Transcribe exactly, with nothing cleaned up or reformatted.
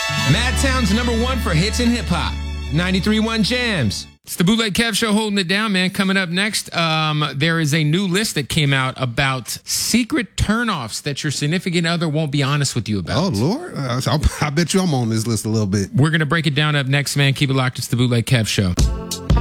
Madtown's number one for hits and hip hop. ninety-three point one Jams. It's the Bootleg Kev Show holding it down, man. Coming up next, um, there is a new list that came out about secret turnoffs that your significant other won't be honest with you about. Oh, Lord. Uh, I bet you I'm on this list a little bit. We're going to break it down up next, man. Keep it locked. It's the Bootleg Kev Show.